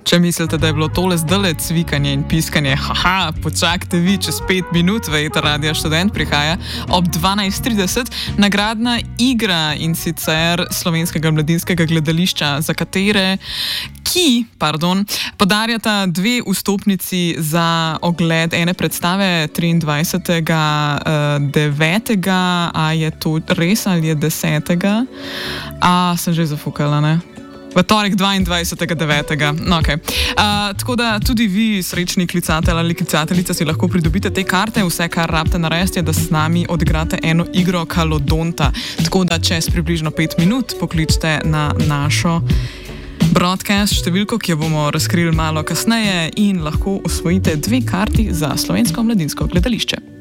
Če mislite, da je bilo tole zdajle cvikanje in piskanje, haha, počakajte vi, čez 5 minut, vejte, Radio Študent prihaja ob 12:30 nagradna igra in sicer Slovenskega mladinskega gledališča, za katere podarjata 2 vstopnici za ogled ene predstave 23.9. A je to res ali je 10. Sem že zafukala, ne? V torek 22.9. No, okay. Tako da tudi vi, srečni klicatelj ali klicateljica, si lahko pridobite te karte. Vse, kar rabite narediti, je, da s nami odigrate eno igro Kalodonta. Tako da čez približno 5 minut pokličite na našo broadcast številko, ki jo bomo razkrili malo kasneje in lahko osvojite 2 karti za Slovensko mladinsko gledališče.